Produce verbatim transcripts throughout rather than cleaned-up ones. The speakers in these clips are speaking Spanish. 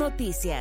Noticias.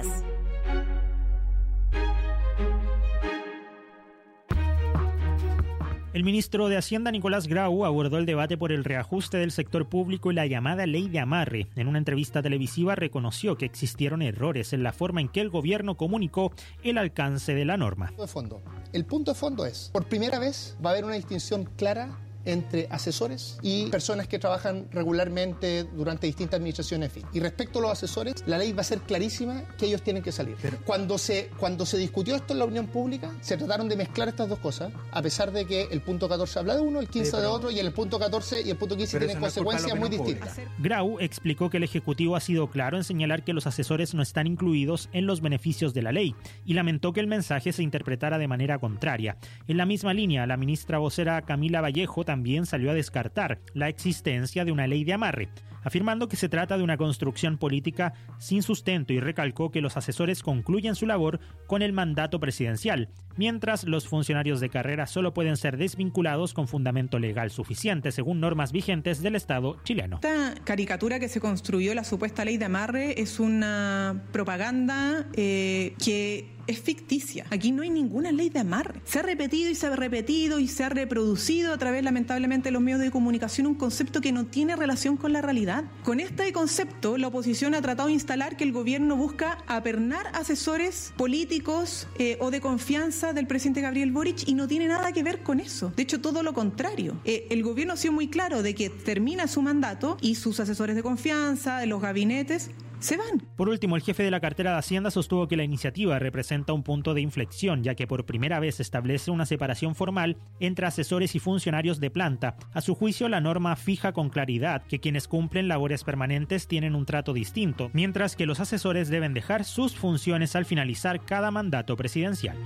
El ministro de Hacienda, Nicolás Grau, abordó el debate por el reajuste del sector público y la llamada ley de amarre. En una entrevista televisiva reconoció que existieron errores en la forma en que el gobierno comunicó el alcance de la norma. De fondo. El punto de fondo es, por primera vez va a haber una distinción clara entre asesores y personas que trabajan regularmente durante distintas administraciones. Y respecto a los asesores, la ley va a ser clarísima que ellos tienen que salir. Pero cuando se, cuando se discutió esto en la opinión pública, se trataron de mezclar estas dos cosas, a pesar de que el punto catorce habla de uno, el quince sí, pero, de otro, y el punto catorce y el punto quince tienen consecuencias no muy distintas. Grau explicó que el Ejecutivo ha sido claro en señalar que los asesores no están incluidos en los beneficios de la ley y lamentó que el mensaje se interpretara de manera contraria. En la misma línea, la ministra vocera Camila Vallejo también también salió a descartar la existencia de una ley de amarre, afirmando que se trata de una construcción política sin sustento y recalcó que los asesores concluyen su labor con el mandato presidencial, mientras los funcionarios de carrera solo pueden ser desvinculados con fundamento legal suficiente según normas vigentes del Estado chileno. Esta caricatura que se construyó, la supuesta ley de amarre, es una propaganda eh, que es ficticia. Aquí no hay ninguna ley de amarre. Se ha repetido y se ha repetido y se ha reproducido a través, lamentablemente, de los medios de comunicación un concepto que no tiene relación con la realidad. Con este concepto, la oposición ha tratado de instalar que el gobierno busca apernar asesores políticos eh, o de confianza del presidente Gabriel Boric y no tiene nada que ver con eso. De hecho, todo lo contrario. Eh, el gobierno ha sido muy claro de que termina su mandato y sus asesores de confianza, de los gabinetes, se van. Por último, el jefe de la cartera de Hacienda sostuvo que la iniciativa representa un punto de inflexión, ya que por primera vez establece una separación formal entre asesores y funcionarios de planta. A su juicio, la norma fija con claridad que quienes cumplen labores permanentes tienen un trato distinto, mientras que los asesores deben dejar sus funciones al finalizar cada mandato presidencial.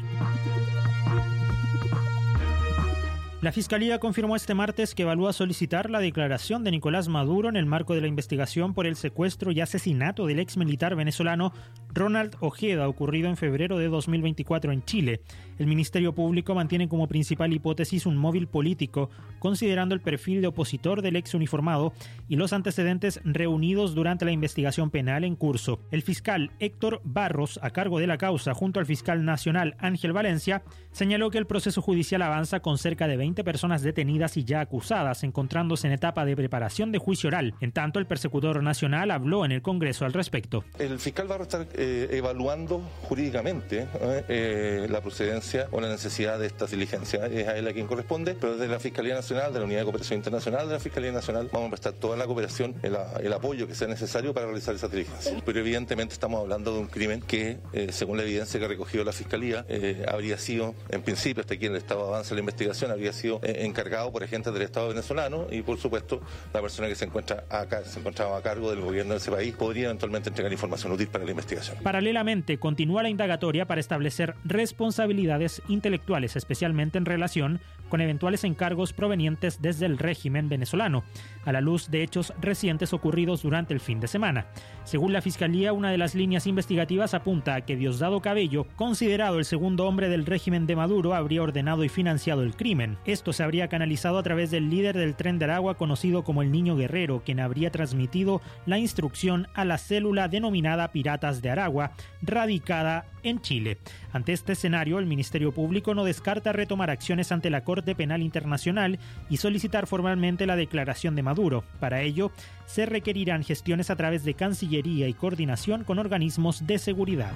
La Fiscalía confirmó este martes que evalúa solicitar la declaración de Nicolás Maduro en el marco de la investigación por el secuestro y asesinato del ex militar venezolano Ronald Ojeda, ocurrido en febrero de dos mil veinticuatro en Chile. El Ministerio Público mantiene como principal hipótesis un móvil político, considerando el perfil de opositor del ex uniformado y los antecedentes reunidos durante la investigación penal en curso. El fiscal Héctor Barros, a cargo de la causa, junto al fiscal nacional Ángel Valencia, señaló que el proceso judicial avanza con cerca de veinte personas detenidas y ya acusadas, encontrándose en etapa de preparación de juicio oral. En tanto, el persecutor nacional habló en el Congreso al respecto. El fiscal va a estar eh, evaluando jurídicamente eh, eh, la procedencia o la necesidad de estas diligencias. Es a él a quien corresponde, pero desde la Fiscalía Nacional, de la Unidad de Cooperación Internacional de la Fiscalía Nacional, vamos a prestar toda la cooperación, el, el apoyo que sea necesario para realizar esas diligencias. Pero evidentemente estamos hablando de un crimen que, eh, según la evidencia que ha recogido la Fiscalía, eh, habría sido, en principio, hasta aquí en el estado de avance de la investigación, habría sido sido eh, encargado por agentes del Estado venezolano y, por supuesto, la persona que se encuentra acá, se encontraba a cargo del gobierno de ese país podría eventualmente entregar información útil para la investigación. Paralelamente, continúa la indagatoria para establecer responsabilidades intelectuales, especialmente en relación con eventuales encargos provenientes desde el régimen venezolano, a la luz de hechos recientes ocurridos durante el fin de semana. Según la Fiscalía, una de las líneas investigativas apunta a que Diosdado Cabello, considerado el segundo hombre del régimen de Maduro, habría ordenado y financiado el crimen. Esto se habría canalizado a través del líder del Tren de Aragua, conocido como el Niño Guerrero, quien habría transmitido la instrucción a la célula denominada Piratas de Aragua, radicada en Chile. Ante este escenario, el Ministerio Público no descarta retomar acciones ante la Corte Penal Internacional y solicitar formalmente la declaración de Maduro. Para ello, se requerirán gestiones a través de Cancillería y coordinación con organismos de seguridad.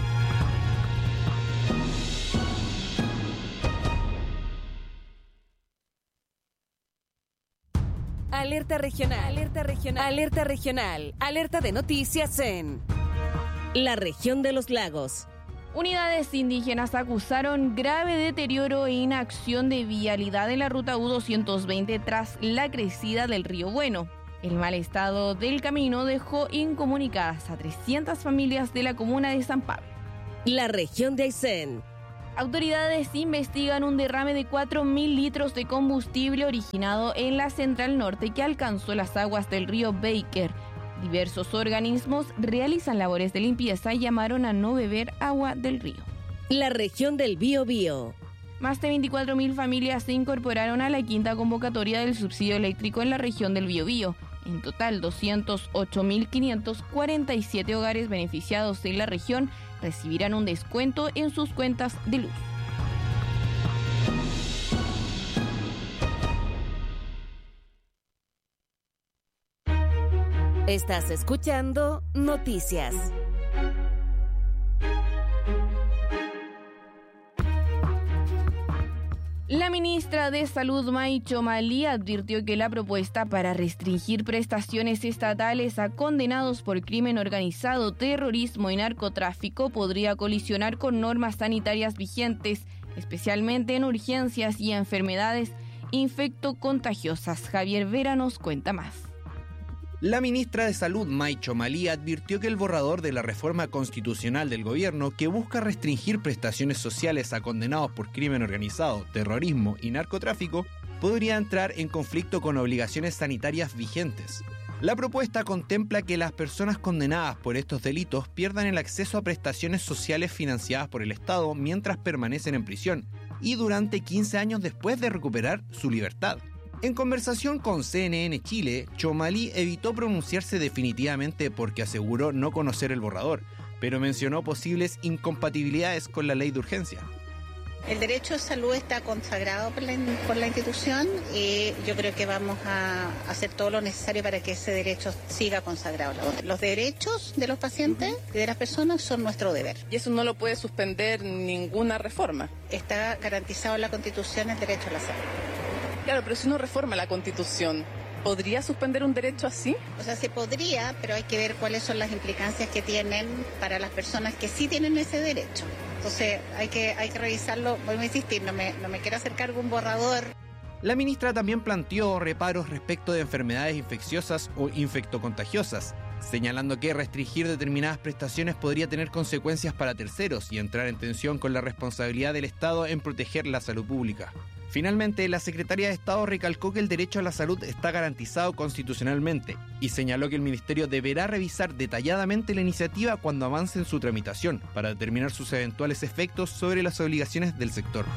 Alerta regional, alerta regional, alerta regional, alerta de noticias en la región de los lagos. Unidades indígenas acusaron grave deterioro e inacción de vialidad en la ruta U doscientos veinte tras la crecida del río Bueno. El mal estado del camino dejó incomunicadas a trescientas familias de la comuna de San Pablo. La región de Aysén. Autoridades investigan un derrame de cuatro mil litros de combustible originado en la Central Norte que alcanzó las aguas del río Baker. Diversos organismos realizan labores de limpieza y llamaron a no beber agua del río. La región del Biobío. Más de veinticuatro mil familias se incorporaron a la quinta convocatoria del subsidio eléctrico en la región del Biobío. En total, doscientos ocho mil quinientos cuarenta y siete hogares beneficiados en la región recibirán un descuento en sus cuentas de luz. Estás escuchando Noticias. La ministra de Salud, May Chomali, advirtió que la propuesta para restringir prestaciones estatales a condenados por crimen organizado, terrorismo y narcotráfico podría colisionar con normas sanitarias vigentes, especialmente en urgencias y enfermedades infectocontagiosas. Javier Vera nos cuenta más. La ministra de Salud, May Chomali, advirtió que el borrador de la reforma constitucional del gobierno, que busca restringir prestaciones sociales a condenados por crimen organizado, terrorismo y narcotráfico, podría entrar en conflicto con obligaciones sanitarias vigentes. La propuesta contempla que las personas condenadas por estos delitos pierdan el acceso a prestaciones sociales financiadas por el Estado mientras permanecen en prisión y durante quince años después de recuperar su libertad. En conversación con C N N Chile, Chomali evitó pronunciarse definitivamente porque aseguró no conocer el borrador, pero mencionó posibles incompatibilidades con la ley de urgencia. El derecho a salud está consagrado por la, por la institución y yo creo que vamos a hacer todo lo necesario para que ese derecho siga consagrado. Los derechos de los pacientes y de las personas son nuestro deber. Y eso no lo puede suspender ninguna reforma. Está garantizado en la Constitución el derecho a la salud. Claro, pero si uno reforma la Constitución, ¿podría suspender un derecho así? O sea, se podría, pero hay que ver cuáles son las implicancias que tienen para las personas que sí tienen ese derecho. Entonces, hay que, hay que revisarlo. Voy a insistir, no me, no me quiero hacer cargo de un borrador. La ministra también planteó reparos respecto de enfermedades infecciosas o infectocontagiosas, señalando que restringir determinadas prestaciones podría tener consecuencias para terceros y entrar en tensión con la responsabilidad del Estado en proteger la salud pública. Finalmente, la Secretaría de Estado recalcó que el derecho a la salud está garantizado constitucionalmente y señaló que el Ministerio deberá revisar detalladamente la iniciativa cuando avance en su tramitación para determinar sus eventuales efectos sobre las obligaciones del sector.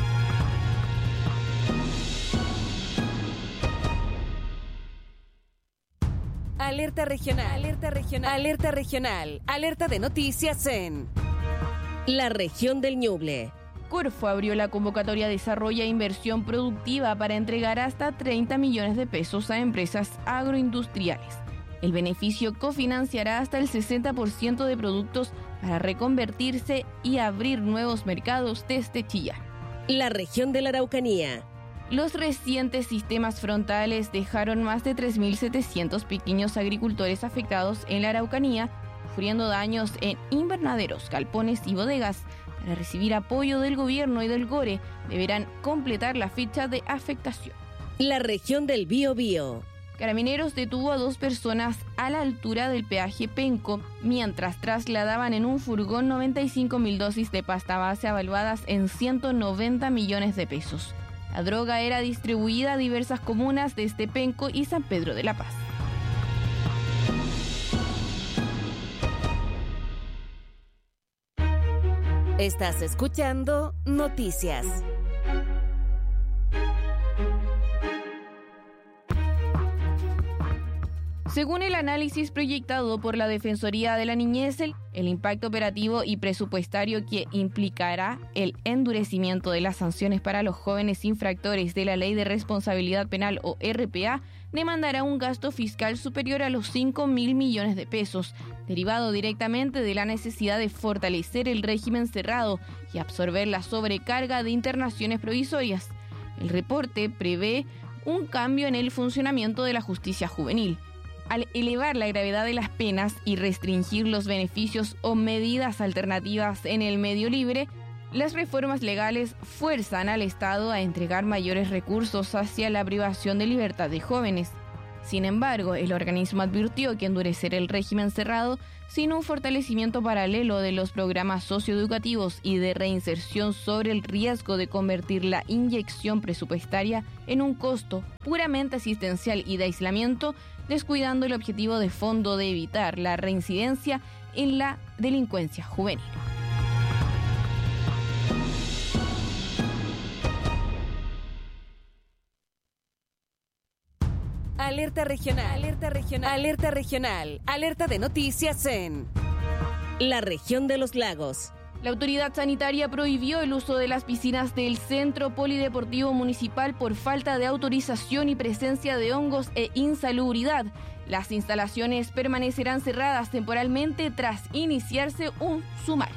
Alerta regional, alerta regional, alerta regional, alerta de noticias en la región del Ñuble. Corfo abrió la convocatoria Desarrolla Inversión Productiva para entregar hasta treinta millones de pesos a empresas agroindustriales. El beneficio cofinanciará hasta el sesenta por ciento de productos para reconvertirse y abrir nuevos mercados desde Chillán. La región de la Araucanía. Los recientes sistemas frontales dejaron más de tres mil setecientos pequeños agricultores afectados en la Araucanía, sufriendo daños en invernaderos, galpones y bodegas. Para recibir apoyo del gobierno y del GORE, deberán completar la ficha de afectación. La región del Biobío. Carabineros detuvo a dos personas a la altura del peaje Penco, mientras trasladaban en un furgón noventa y cinco mil dosis de pasta base avaluadas en ciento noventa millones de pesos. La droga era distribuida a diversas comunas desde Penco y San Pedro de la Paz. Estás escuchando Noticias. Según el análisis proyectado por la Defensoría de la Niñez, el, el impacto operativo y presupuestario que implicará el endurecimiento de las sanciones para los jóvenes infractores de la Ley de Responsabilidad Penal o R P A demandará un gasto fiscal superior a los cinco mil millones de pesos, derivado directamente de la necesidad de fortalecer el régimen cerrado y absorber la sobrecarga de internaciones provisorias. El reporte prevé un cambio en el funcionamiento de la justicia juvenil. Al elevar la gravedad de las penas y restringir los beneficios o medidas alternativas en el medio libre, las reformas legales fuerzan al Estado a entregar mayores recursos hacia la privación de libertad de jóvenes. Sin embargo, el organismo advirtió que endurecer el régimen cerrado sin un fortalecimiento paralelo de los programas socioeducativos y de reinserción sobre el riesgo de convertir la inyección presupuestaria en un costo puramente asistencial y de aislamiento, descuidando el objetivo de fondo de evitar la reincidencia en la delincuencia juvenil. Alerta regional. Alerta regional. Alerta regional. Alerta de noticias en la región de los lagos. La autoridad sanitaria prohibió el uso de las piscinas del Centro Polideportivo Municipal por falta de autorización y presencia de hongos e insalubridad. Las instalaciones permanecerán cerradas temporalmente tras iniciarse un sumario.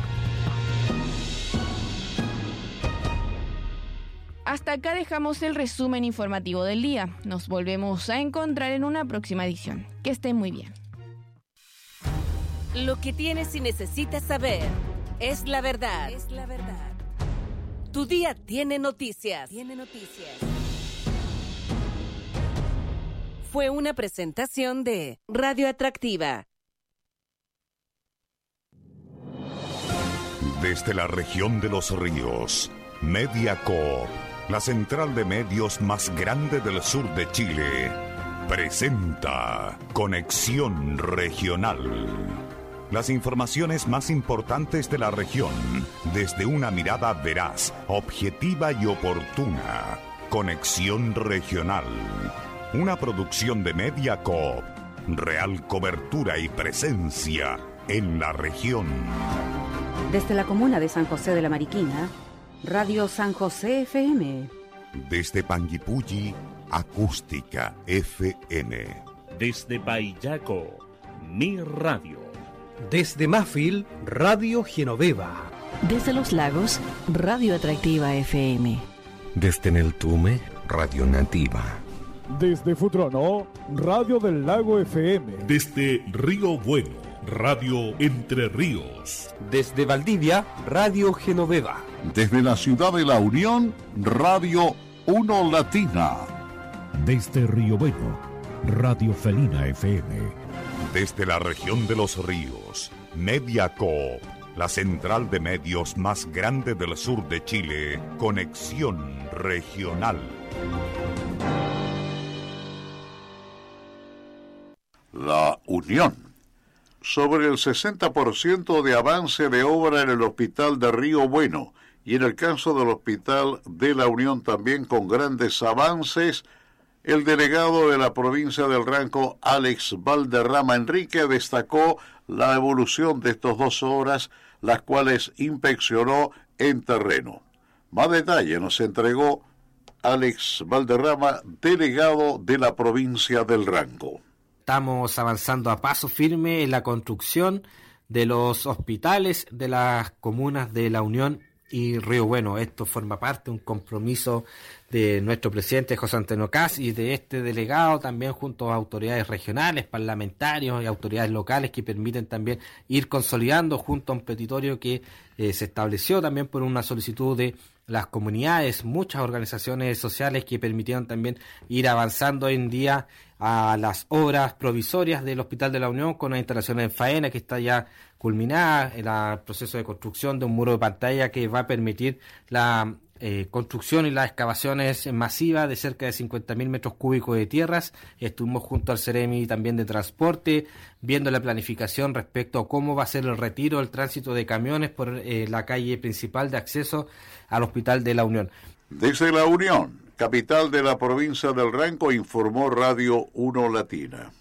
Hasta acá dejamos el resumen informativo del día. Nos volvemos a encontrar en una próxima edición. Que estén muy bien. Lo que tienes y necesitas saber es la verdad. Es la verdad. Tu día tiene noticias. Tiene noticias. Fue una presentación de Radio Atractiva. Desde la región de los ríos, Mediacorp, la central de medios más grande del sur de Chile, presenta Conexión Regional. Las informaciones más importantes de la región, desde una mirada veraz, objetiva y oportuna. Conexión Regional. Una producción de Mediacorp. Real cobertura y presencia en la región. Desde la comuna de San José de la Mariquina, Radio San José F M. Desde Panguipulli, Acústica F M. Desde Payaco, Mi Radio. Desde Mafil, Radio Genoveva. Desde Los Lagos, Radio Atractiva F M. Desde Neltume, Radio Nativa. Desde Futrono, Radio del Lago F M. Desde Río Bueno, Radio Entre Ríos. Desde Valdivia, Radio Genoveva. Desde la ciudad de La Unión, Radio Uno Latina. Desde Río Bueno, Radio Felina F M. Desde la región de los ríos, Mediacorp, la central de medios más grande del sur de Chile, Conexión Regional. La Unión. Sobre el sesenta por ciento de avance de obra en el hospital de Río Bueno y en el caso del hospital de La Unión también con grandes avances, el delegado de la provincia del Ranco, Alex Valderrama Enrique, destacó la evolución de estas dos obras, las cuales inspeccionó en terreno. Más detalle nos entregó Alex Valderrama, delegado de la provincia del Ranco. Estamos avanzando a paso firme en la construcción de los hospitales de las comunas de La Unión y Río Bueno. Esto forma parte de un compromiso de nuestro presidente José Antonio Kast y de este delegado también junto a autoridades regionales, parlamentarios y autoridades locales que permiten también ir consolidando junto a un petitorio que eh, se estableció también por una solicitud de las comunidades, muchas organizaciones sociales que permitieron también ir avanzando hoy en día a las obras provisorias del Hospital de La Unión con una instalación en faena que está ya culminada, en el proceso de construcción de un muro de pantalla que va a permitir la eh, construcción y las excavaciones masivas de cerca de cincuenta mil metros cúbicos de tierras. Estuvimos junto al Ceremi también de transporte, viendo la planificación respecto a cómo va a ser el retiro, el tránsito de camiones por eh, la calle principal de acceso al Hospital de La Unión. Desde La Unión, capital de la provincia del Ranco, informó Radio Uno Latina.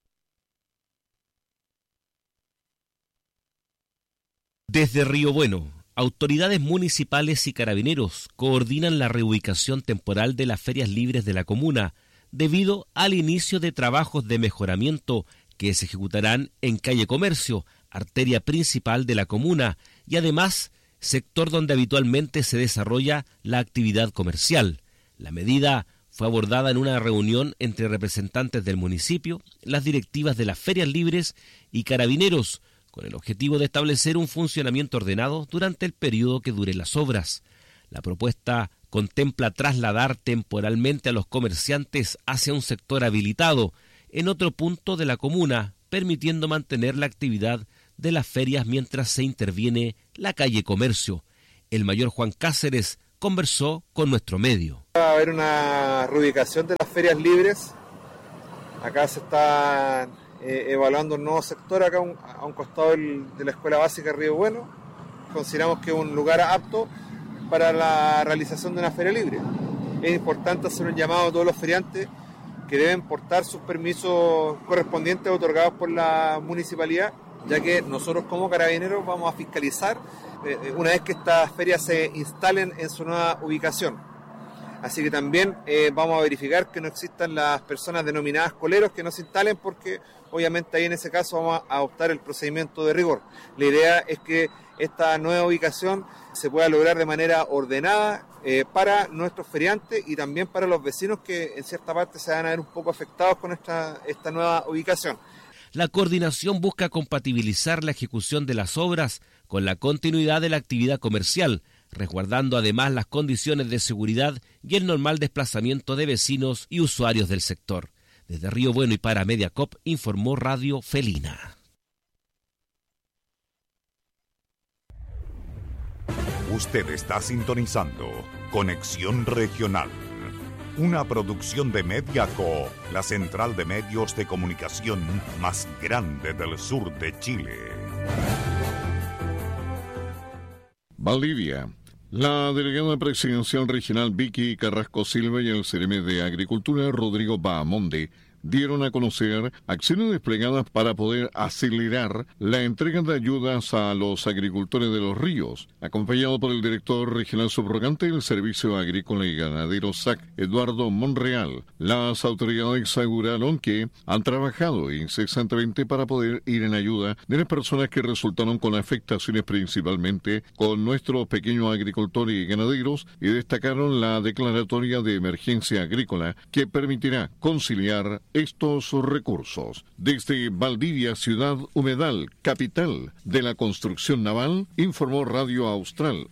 Desde Río Bueno, autoridades municipales y carabineros coordinan la reubicación temporal de las ferias libres de la comuna debido al inicio de trabajos de mejoramiento que se ejecutarán en calle Comercio, arteria principal de la comuna, y además sector donde habitualmente se desarrolla la actividad comercial. La medida fue abordada en una reunión entre representantes del municipio, las directivas de las ferias libres y carabineros, con el objetivo de establecer un funcionamiento ordenado durante el periodo que duren las obras. La propuesta contempla trasladar temporalmente a los comerciantes hacia un sector habilitado en otro punto de la comuna, permitiendo mantener la actividad de las ferias mientras se interviene la calle Comercio. El mayor Juan Cáceres conversó con nuestro medio. Va a haber una reubicación de las ferias libres. Acá se está eh, evaluando un nuevo sector, acá un, a un costado del, de la Escuela Básica Río Bueno. Consideramos que es un lugar apto para la realización de una feria libre. Es importante hacer un llamado a todos los feriantes que deben portar sus permisos correspondientes otorgados por la municipalidad, ya que nosotros como carabineros vamos a fiscalizar eh, una vez que estas ferias se instalen en su nueva ubicación. Así que también eh, vamos a verificar que no existan las personas denominadas coleros que no se instalen, porque obviamente ahí en ese caso vamos a adoptar el procedimiento de rigor. La idea es que esta nueva ubicación se pueda lograr de manera ordenada eh, para nuestros feriantes y también para los vecinos que en cierta parte se van a ver un poco afectados con esta, esta nueva ubicación. La coordinación busca compatibilizar la ejecución de las obras con la continuidad de la actividad comercial, resguardando además las condiciones de seguridad y el normal desplazamiento de vecinos y usuarios del sector. Desde Río Bueno y para Mediacop informó Radio Felina. Usted está sintonizando Conexión Regional, una producción de Mediaco, la central de medios de comunicación más grande del sur de Chile. Valdivia. La delegada presidencial regional Vicky Carrasco Silva y el Cereme de Agricultura Rodrigo Bahamonde dieron a conocer acciones desplegadas para poder acelerar la entrega de ayudas a los agricultores de los ríos. Acompañado por el director regional subrogante del Servicio Agrícola y Ganadero S A C, Eduardo Monreal, las autoridades aseguraron que han trabajado incesantemente para poder ir en ayuda de las personas que resultaron con afectaciones, principalmente con nuestros pequeños agricultores y ganaderos, y destacaron la declaratoria de emergencia agrícola que permitirá conciliar estos recursos. Desde Valdivia, ciudad humedal, capital de la construcción naval, informó Radio Austral.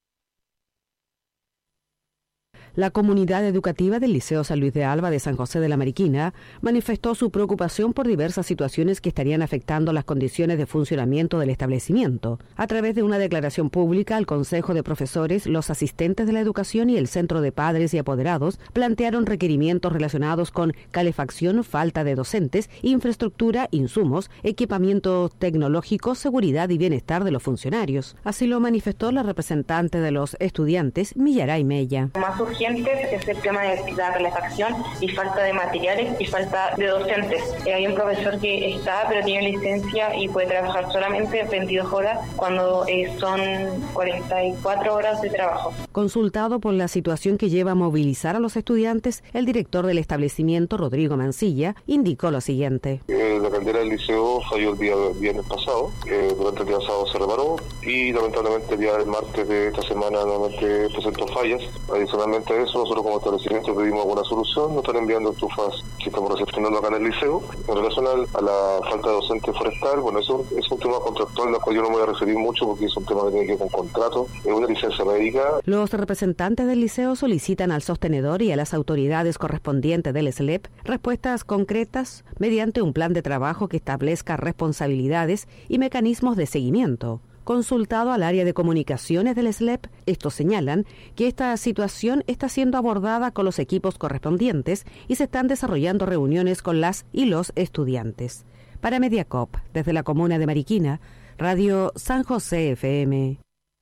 La comunidad educativa del Liceo San Luis de Alba de San José de la Mariquina manifestó su preocupación por diversas situaciones que estarían afectando las condiciones de funcionamiento del establecimiento. A través de una declaración pública, el Consejo de Profesores, los asistentes de la educación y el Centro de Padres y Apoderados plantearon requerimientos relacionados con calefacción, falta de docentes, infraestructura, insumos, equipamiento tecnológico, seguridad y bienestar de los funcionarios. Así lo manifestó la representante de los estudiantes, Millaray Mella. Más urgente es el tema de la calefacción y falta de materiales y falta de docentes. Eh, hay un profesor que está, pero tiene licencia y puede trabajar solamente veintidós horas cuando eh, son cuarenta y cuatro horas de trabajo. Consultado por la situación que lleva a movilizar a los estudiantes, el director del establecimiento, Rodrigo Mancilla, indicó lo siguiente. Eh, la caldera del liceo falló el día viernes pasado, eh, durante el día sábado se reparó y lamentablemente el día del martes de esta semana nuevamente presentó fallas. Adicionalmente a eso, nosotros como establecimiento pedimos alguna solución, nos están enviando estufas que estamos recepcionando acá en el liceo. En relación a, a la falta de docente forestal, bueno, eso es un tema contractual al cual yo no me voy a referir mucho porque es un tema que tiene que ver con contrato, es una licencia médica. Los representantes del liceo solicitan al sostenedor y a las autoridades correspondientes del S L E P respuestas concretas mediante un plan de trabajo que establezca responsabilidades y mecanismos de seguimiento. Consultado al área de comunicaciones del S L E P, estos señalan que esta situación está siendo abordada con los equipos correspondientes y se están desarrollando reuniones con las y los estudiantes. Para Mediacop, desde la comuna de Mariquina, Radio San José F M.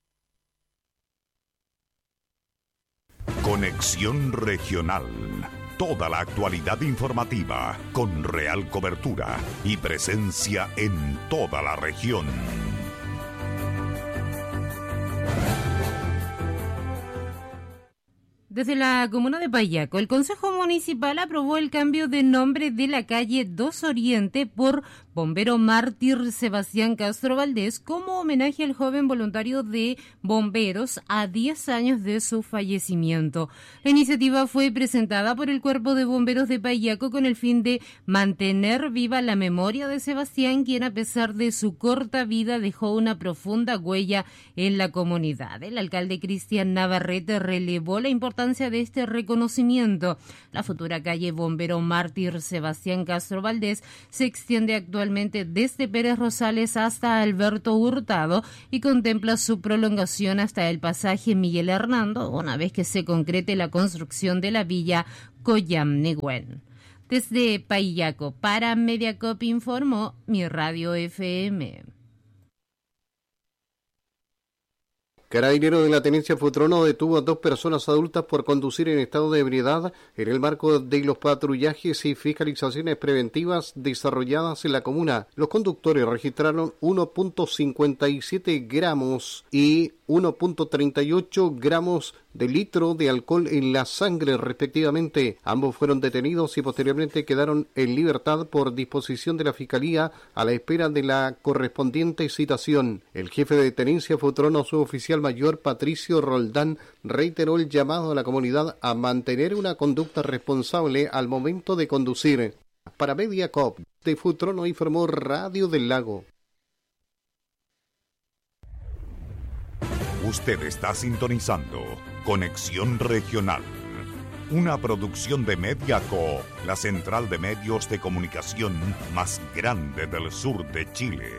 Conexión Regional. Toda la actualidad informativa con real cobertura y presencia en toda la región. Desde la comuna de Payaco, el Consejo Municipal aprobó el cambio de nombre de la calle dos Oriente por bombero mártir Sebastián Castro Valdés como homenaje al joven voluntario de bomberos a diez años de su fallecimiento. La iniciativa fue presentada por el Cuerpo de Bomberos de Payaco con el fin de mantener viva la memoria de Sebastián, quien a pesar de su corta vida dejó una profunda huella en la comunidad. El alcalde Cristian Navarrete relevó la importancia de este reconocimiento. La futura calle Bombero Mártir Sebastián Castro Valdés se extiende actualmente desde Pérez Rosales hasta Alberto Hurtado y contempla su prolongación hasta el pasaje Miguel Hernando, una vez que se concrete la construcción de la villa Coyamnehuen. Desde Payaco para Mediacop informó Mi Radio F M. Carabineros de la Tenencia Futrono detuvo a dos personas adultas por conducir en estado de ebriedad en el marco de los patrullajes y fiscalizaciones preventivas desarrolladas en la comuna. Los conductores registraron uno punto cincuenta y siete gramos y uno punto treinta y ocho gramos de litro de alcohol en la sangre respectivamente. Ambos fueron detenidos y posteriormente quedaron en libertad por disposición de la Fiscalía a la espera de la correspondiente citación. El jefe de Tenencia Futrono, suboficial mayor Patricio Roldán, reiteró el llamado a la comunidad a mantener una conducta responsable al momento de conducir. Para Mediacop de Futrono informó Radio del Lago. Usted está sintonizando Conexión Regional, una producción de Mediaco, la central de medios de comunicación más grande del sur de Chile.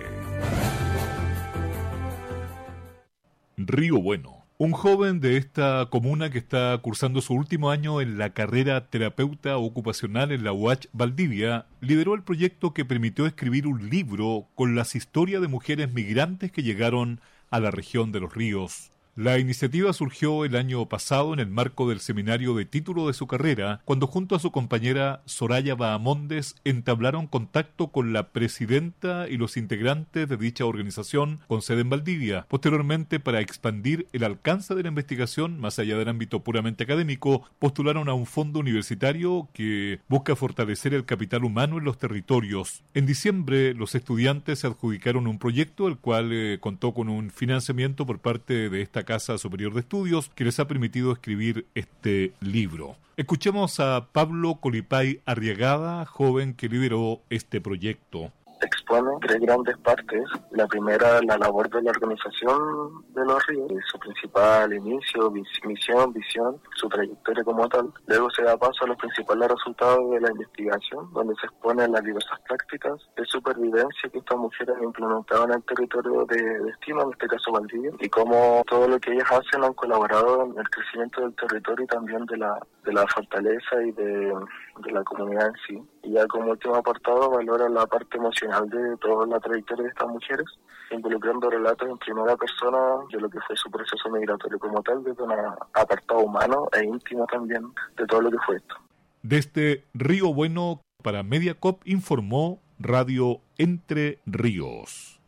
Río Bueno. Un joven de esta comuna que está cursando su último año en la carrera terapeuta ocupacional en la U H Valdivia, lideró el proyecto que permitió escribir un libro con las historias de mujeres migrantes que llegaron a la región de los ríos. La iniciativa surgió el año pasado en el marco del seminario de título de su carrera, cuando junto a su compañera Soraya Bahamondes entablaron contacto con la presidenta y los integrantes de dicha organización con sede en Valdivia. Posteriormente, para expandir el alcance de la investigación más allá del ámbito puramente académico, postularon a un fondo universitario que busca fortalecer el capital humano en los territorios. En diciembre, los estudiantes se adjudicaron un proyecto, el cual eh, contó con un financiamiento por parte de esta Casa Superior de Estudios, que les ha permitido escribir este libro. Escuchemos a Pablo Colipay Arriagada, joven que lideró este proyecto. Expone tres grandes partes. La primera, la labor de la organización de los ríos, su principal inicio, vis- misión, visión, su trayectoria como tal. Luego se da paso a los principales resultados de la investigación, donde se exponen las diversas prácticas de supervivencia que estas mujeres han implementado en el territorio de destino, en este caso Valdivia, y cómo todo lo que ellas hacen han colaborado en el crecimiento del territorio y también de la, de la fortaleza y de, de la comunidad en sí. Y ya como último apartado valora la parte emocional de toda la trayectoria de estas mujeres, involucrando relatos en primera persona de lo que fue su proceso migratorio como tal, desde un apartado humano e íntimo también de todo lo que fue esto. Desde Río Bueno, para Mediacop, informó Radio Entre Ríos.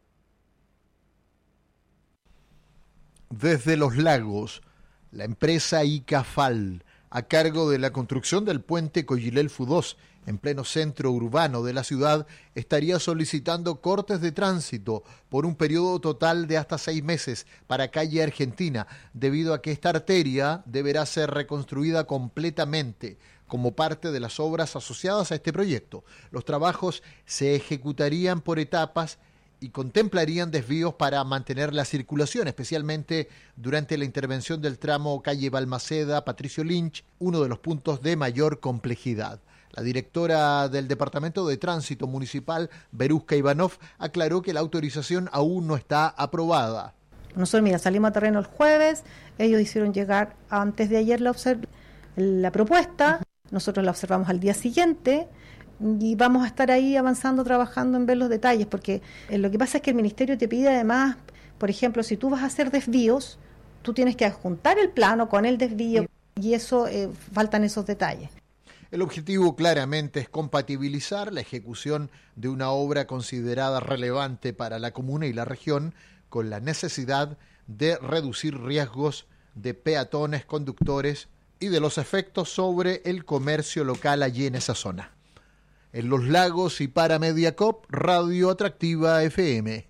Desde Los Lagos, la empresa Icafal, a cargo de la construcción del puente Coyilelfu dos, en pleno centro urbano de la ciudad, estaría solicitando cortes de tránsito por un periodo total de hasta seis meses para calle Argentina, debido a que esta arteria deberá ser reconstruida completamente como parte de las obras asociadas a este proyecto. Los trabajos se ejecutarían por etapas y contemplarían desvíos para mantener la circulación, especialmente durante la intervención del tramo calle Balmaceda, Patricio Lynch, uno de los puntos de mayor complejidad. La directora del Departamento de Tránsito Municipal, Beruska Ivanov, aclaró que la autorización aún no está aprobada. Nosotros, mira, salimos a terreno el jueves, ellos hicieron llegar antes de ayer la, observ- la propuesta, nosotros la observamos al día siguiente y vamos a estar ahí avanzando, trabajando en ver los detalles, porque eh, lo que pasa es que el Ministerio te pide además, por ejemplo, si tú vas a hacer desvíos, tú tienes que adjuntar el plano con el desvío y eso, eh, faltan esos detalles. El objetivo claramente es compatibilizar la ejecución de una obra considerada relevante para la comuna y la región con la necesidad de reducir riesgos de peatones, conductores y de los efectos sobre el comercio local allí en esa zona. En Los Lagos y para Mediacop, Radio Atractiva F M.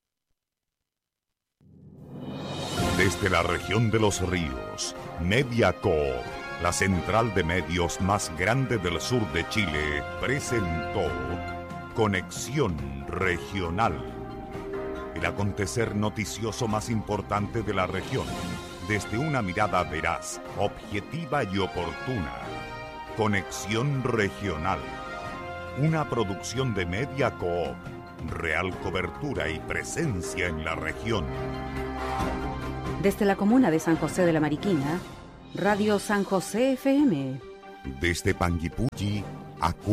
Desde la región de los ríos, Mediacop, la central de medios más grande del sur de Chile, presentó Conexión Regional, el acontecer noticioso más importante de la región, desde una mirada veraz, objetiva y oportuna. Conexión Regional, una producción de Mediacoop, real cobertura y presencia en la región. Desde la comuna de San José de la Mariquina, Radio San José F M. Desde Panguipulli,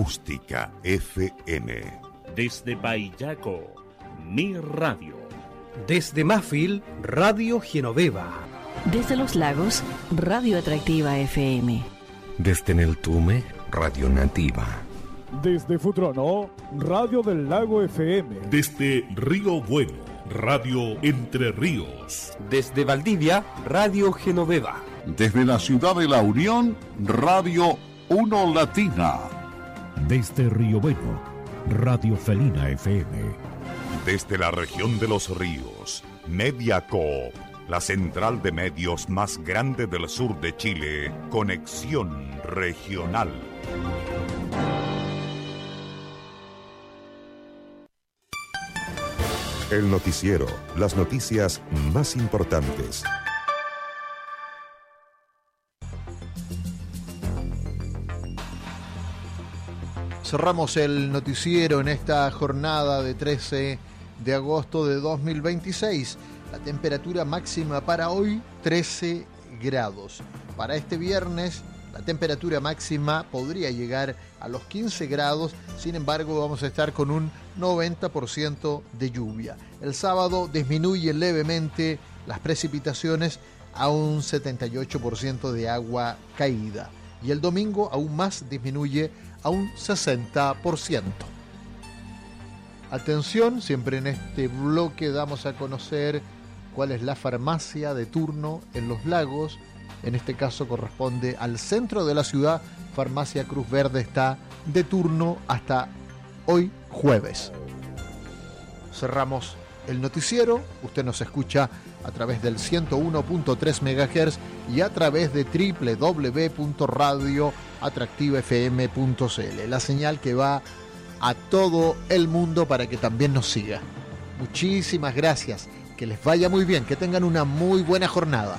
Acústica F M. Desde Paillaco, Mi Radio, Desde Mafil, Radio Genoveva. Desde Los Lagos, Radio Atractiva F M. Desde Neltume, Radio Nativa. Desde Futrono, Radio del Lago F M. Desde Río Bueno, Radio Entre Ríos. Desde Valdivia, Radio Genoveva. Desde la ciudad de La Unión, Radio Uno Latina. Desde Río Bueno, Radio Felina F M. Desde la región de los ríos, Media Coop, la central de medios más grande del sur de Chile, Conexión Regional. El noticiero, las noticias más importantes. Cerramos el noticiero en esta jornada de trece de agosto de dos mil veintiséis. La temperatura máxima para hoy, trece grados. Para este viernes, la temperatura máxima podría llegar a los quince grados, sin embargo vamos a estar con un noventa por ciento de lluvia. El sábado disminuye levemente las precipitaciones a un setenta y ocho por ciento de agua caída. Y el domingo aún más disminuye a un sesenta por ciento. Atención, siempre en este bloque damos a conocer cuál es la farmacia de turno en Los Lagos. En este caso corresponde al centro de la ciudad. Farmacia Cruz Verde está de turno hasta hoy jueves. Cerramos el noticiero. Usted nos escucha a través del ciento uno punto tres megahertz y a través de doble u doble u doble u punto radio atractiva f m punto c l. La señal que va a todo el mundo para que también nos siga. Muchísimas gracias. Que les vaya muy bien. Que tengan una muy buena jornada.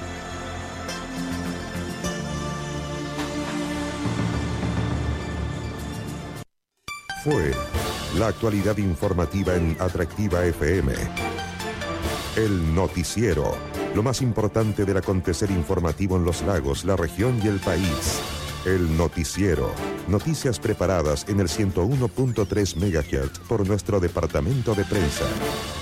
Fue la actualidad informativa en Atractiva F M. El noticiero, lo más importante del acontecer informativo en Los Lagos, la región y el país. El noticiero, noticias preparadas en el ciento uno punto tres megahertz por nuestro departamento de prensa.